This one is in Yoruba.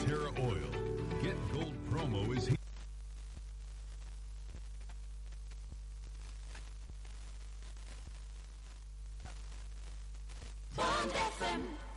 Terra Oil. Get Gold promo is here. Bond FM.